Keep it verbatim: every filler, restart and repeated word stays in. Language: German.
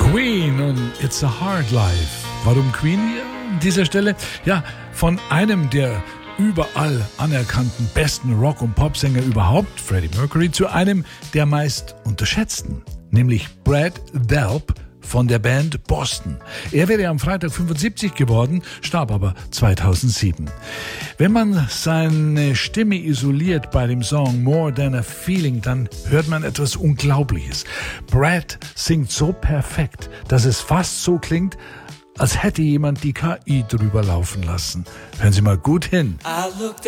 Queen und It's a Hard Life. Warum Queen hier an dieser Stelle? Ja, von einem der überall anerkannten besten Rock- und Popsänger überhaupt, Freddie Mercury, zu einem der meist unterschätzten, nämlich Brad Delp von der Band Boston. Er wäre am Freitag fünfundsiebzig geworden, starb aber zweitausendsieben. Wenn man seine Stimme isoliert bei dem Song More Than a Feeling, dann hört man etwas Unglaubliches. Brad singt so perfekt, dass es fast so klingt, als hätte jemand die K I drüber laufen lassen. Hören Sie mal gut hin. I looked